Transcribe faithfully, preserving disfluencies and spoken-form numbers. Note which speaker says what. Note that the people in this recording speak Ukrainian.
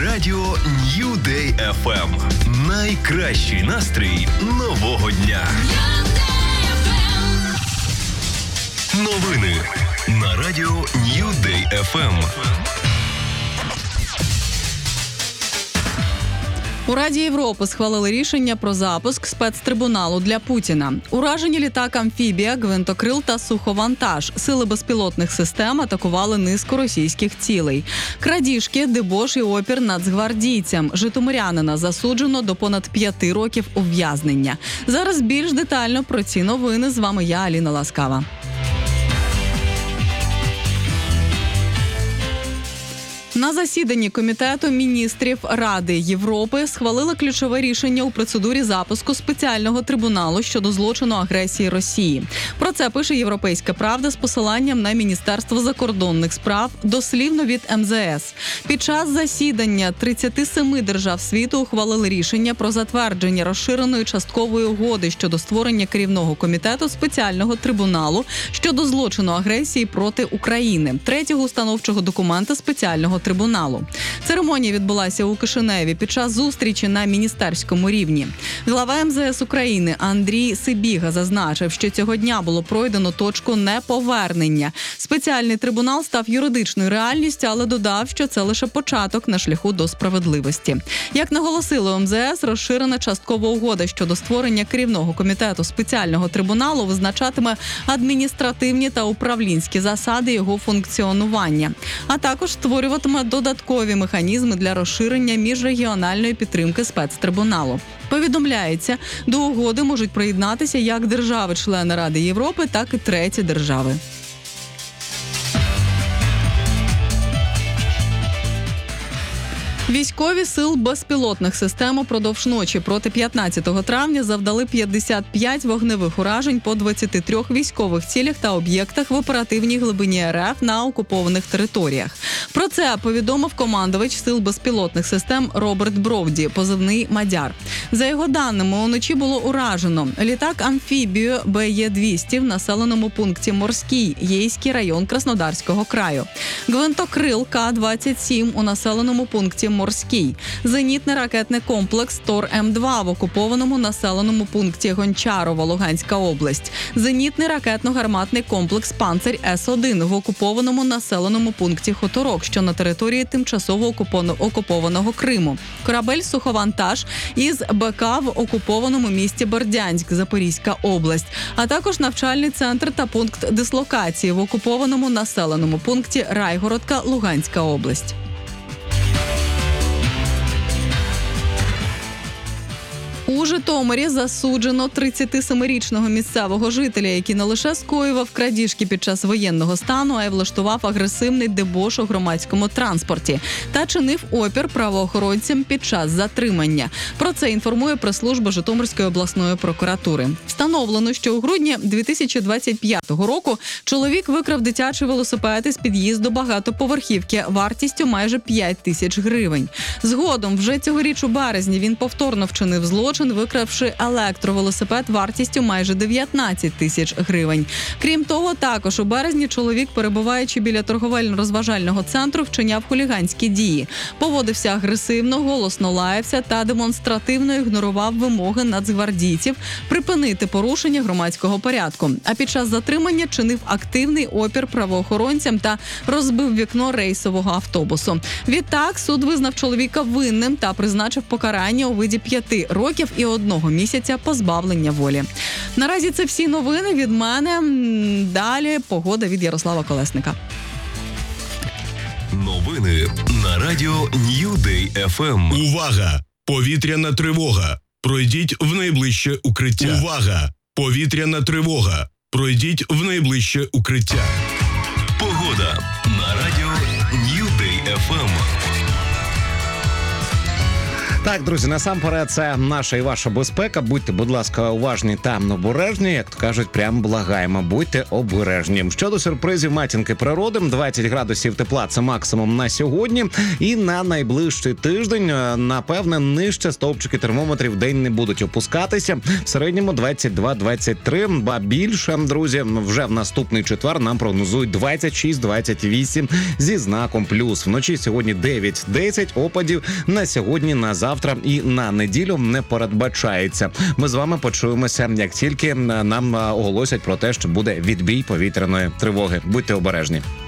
Speaker 1: Радіо New Day еф ем. Найкращий настрій нового дня. Новини на Радіо New Day еф ем.
Speaker 2: У Раді Європи схвалили рішення про запуск спецтрибуналу для Путіна. Уражені літак «Амфібія», «Гвинтокрил» та «Суховантаж». Сили безпілотних систем атакували низку російських цілей. Крадіжки, дебош і опір нацгвардійцям. Житомирянина засуджено до понад п'яти років ув'язнення. Зараз більш детально про ці новини. З вами я, Аліна Ласкава. На засіданні Комітету міністрів Ради Європи схвалили ключове рішення у процедурі запуску спеціального трибуналу щодо злочину агресії Росії. Про це пише «Європейська правда» з посиланням на Міністерство закордонних справ, дослівно від ем зе ес. Під час засідання тридцять сім держав світу ухвалили рішення про затвердження розширеної часткової угоди щодо створення керівного комітету спеціального трибуналу щодо злочину агресії проти України, третього установчого документа спеціального трибуналу. Церемонія відбулася у Кишиневі під час зустрічі на міністерському рівні. Глава ем зе ес України Андрій Сибіга зазначив, що цього дня було пройдено точку неповернення. Спеціальний трибунал став юридичною реальністю, але додав, що це лише початок на шляху до справедливості. Як наголосили у ем зе ес, розширена часткова угода щодо створення керівного комітету спеціального трибуналу визначатиме адміністративні та управлінські засади його функціонування, а також створюватиме додаткові механізми для розширення міжрегіональної підтримки спецтрибуналу. Повідомляється, до угоди можуть приєднатися як держави-члени Ради Європи, так і треті держави. Військові сил безпілотних систем упродовж ночі проти п'ятнадцятого травня завдали п'ятдесят п'ять вогневих уражень по двадцяти трьох військових цілях та об'єктах в оперативній глибині ер еф на окупованих територіях. Про це повідомив командувач сил безпілотних систем Роберт Бровді, позивний «Мадяр». За його даними, уночі було уражено літак «Амфібію» Бе Є двісті в населеному пункті Морський, Єйський район Краснодарського краю, «Гвинтокрил» Ка двадцять сім у населеному пункті Морський, зенітний ракетний комплекс Тор Ем два в окупованому населеному пункті Гончарово, Луганська область, зенітний ракетно-гарматний комплекс Панцирь Ес один в окупованому населеному пункті Хуторок, що на території тимчасово окупованого Криму, корабель «Суховантаж» із Бе Ка в окупованому місті Бердянськ, Запорізька область, а також навчальний центр та пункт дислокації в окупованому населеному пункті Райгородка, Луганська область. У Житомирі засуджено тридцятисемирічного місцевого жителя, який не лише скоював крадіжки під час воєнного стану, а й влаштував агресивний дебош у громадському транспорті та чинив опір правоохоронцям під час затримання. Про це інформує прес-служба Житомирської обласної прокуратури. Встановлено, що у грудні дві тисячі двадцять п'ятого року чоловік викрав дитячий велосипед із під'їзду багатоповерхівки вартістю майже п'ять тисяч гривень. Згодом, вже цьогоріч у березні, він повторно вчинив злочин, викравши електровелосипед вартістю майже дев'ятнадцять тисяч гривень. Крім того, також у березні чоловік, перебуваючи біля торговельно-розважального центру, вчиняв хуліганські дії. Поводився агресивно, голосно лаявся та демонстративно ігнорував вимоги нацгвардійців припинити порушення громадського порядку. А під час затримання чинив активний опір правоохоронцям та розбив вікно рейсового автобусу. Відтак, суд визнав чоловіка винним та призначив покарання у виді п'яти років і одного місяця позбавлення волі. Наразі це всі новини від мене. Далі погода від Ярослава Колесника.
Speaker 1: Новини на Радіо New Day еф ем.
Speaker 3: Увага! Повітряна тривога. Пройдіть в найближче укриття. Увага! Повітряна тривога. Пройдіть в найближче укриття.
Speaker 1: Погода на Радіо New Day еф ем.
Speaker 4: Так, друзі, насамперед, це наша і ваша безпека. Будьте, будь ласка, уважні та обережні. Як то кажуть, прям благаємо. Будьте обережні. Щодо сюрпризів матінки природи, двадцять градусів тепла – це максимум на сьогодні. І на найближчий тиждень, напевне, нижче стовпчики термометрів в день не будуть опускатися. В середньому двадцять два - двадцять три, ба більше, друзі, вже в наступний четвер нам прогнозують двадцять шість - двадцять вісім зі знаком плюс. Вночі сьогодні дев'ять - десять, опадів на сьогодні, на завтра і на неділю не передбачається. Ми з вами почуємося, як тільки нам оголосять про те, що буде відбій повітряної тривоги. Будьте обережні.